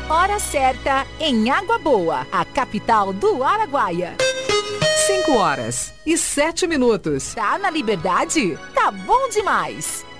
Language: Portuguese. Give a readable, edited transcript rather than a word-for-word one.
Hora certa em Água Boa, a capital do Araguaia. 5 horas e 7 minutos. Tá na Liberdade? Tá bom demais.